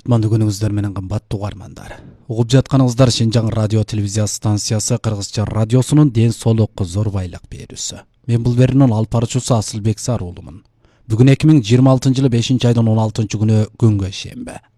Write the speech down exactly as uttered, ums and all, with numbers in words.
кутмандуу күнүңүздөр менен кымбаттуу угармандар. Угуп жатканыңыздар Шинжаң радио телевизия станциясы Кыргызча радиосунун ден соолукка зор байлык берүүсү. Мен бул берүүнүн алып баруучусу Асылбек Саруулумун. Бүгүн эки миң жыйырма алтынчы жылы бешинчи айдын он алтынчы күнү күнгө шембе.